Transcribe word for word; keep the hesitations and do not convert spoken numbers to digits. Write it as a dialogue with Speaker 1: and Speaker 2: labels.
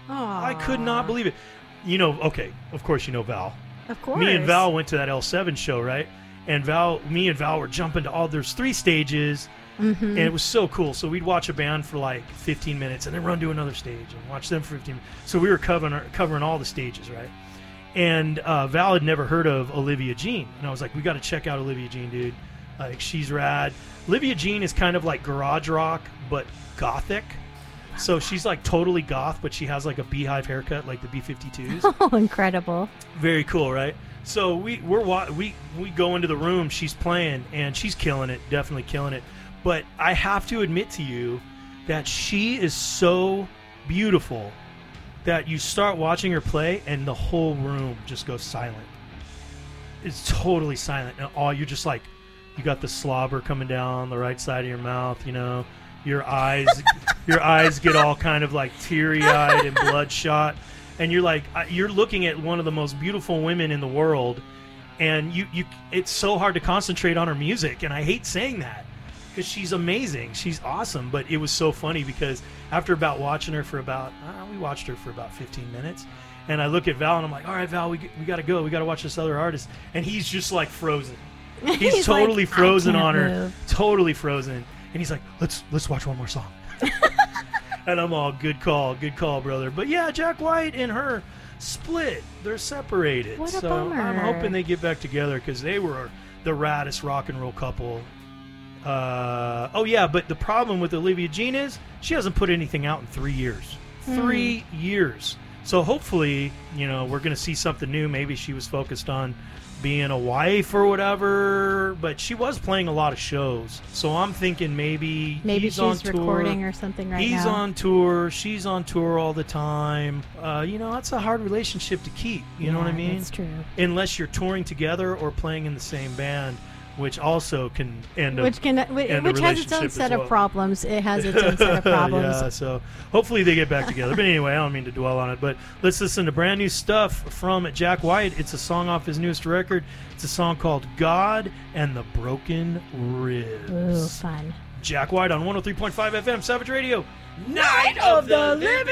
Speaker 1: Aww.
Speaker 2: I could not believe it. You know, okay, of course you know Val.
Speaker 1: Of course.
Speaker 2: Me and Val went to that L seven show, right? And Val, me and Val were jumping to all, there's three stages,
Speaker 1: mm-hmm.
Speaker 2: and it was so cool. So we'd watch a band for like fifteen minutes and then run to another stage and watch them for fifteen minutes. So we were covering, covering all the stages, right? And uh, Val had never heard of Olivia Jean. And I was like, we got to check out Olivia Jean, dude. Like, she's rad. Olivia Jean is kind of like garage rock, but gothic. So she's like totally goth, but she has like a beehive haircut, like the B fifty-twos.
Speaker 1: Oh, incredible!
Speaker 2: Very cool, right? So we we're wa- we we go into the room. She's playing, and she's killing it, definitely killing it. But I have to admit to you that she is so beautiful that you start watching her play, and the whole room just goes silent. It's totally silent, and all you're just like, you got the slobber coming down the right side of your mouth, you know. Your eyes, your eyes get all kind of like teary-eyed and bloodshot, and you're like, you're looking at one of the most beautiful women in the world, and you, you, it's so hard to concentrate on her music, and I hate saying that because she's amazing, she's awesome, but it was so funny because after about watching her for about, uh, we watched her for about fifteen minutes, and I look at Val and I'm like, all right, Val, we we got to go, we got to watch this other artist, and he's just like frozen. He's,
Speaker 1: He's
Speaker 2: totally
Speaker 1: like,
Speaker 2: frozen
Speaker 1: "I
Speaker 2: on
Speaker 1: can't
Speaker 2: her,
Speaker 1: move."
Speaker 2: totally frozen. And he's like, let's let's watch one more song. And I'm all, good call, good call, brother. But yeah, Jack White and her split. They're separated.
Speaker 1: What a
Speaker 2: so
Speaker 1: bummer.
Speaker 2: I'm hoping they get back together because they were the raddest rock and roll couple. Uh, oh, yeah, but the problem with Olivia Jean is she hasn't put anything out in three years.
Speaker 1: Hmm.
Speaker 2: Three years. So hopefully, you know, we're going to see something new. Maybe she was focused on being a wife or whatever, but she was playing a lot of shows. So I'm thinking maybe
Speaker 1: Maybe
Speaker 2: he's
Speaker 1: she's
Speaker 2: on tour.
Speaker 1: recording or something right
Speaker 2: He's
Speaker 1: now.
Speaker 2: on tour. She's on tour all the time. Uh, you know, that's a hard relationship to keep. You know what I
Speaker 1: Yeah,
Speaker 2: mean?
Speaker 1: That's true.
Speaker 2: Unless you're touring together or playing in the same band, which also can end up
Speaker 1: Which can which,
Speaker 2: end a
Speaker 1: which has its own
Speaker 2: relationship
Speaker 1: set
Speaker 2: as
Speaker 1: of
Speaker 2: well.
Speaker 1: problems. It has its own set of problems.
Speaker 2: Yeah, so hopefully they get back together. But anyway, I don't mean to dwell on it. But let's listen to brand new stuff from Jack White. It's a song off his newest record. It's a song called God and the Broken Ribs.
Speaker 1: Ooh, fun.
Speaker 2: Jack White on one oh three point five F M, Savage Radio. Night of the Living.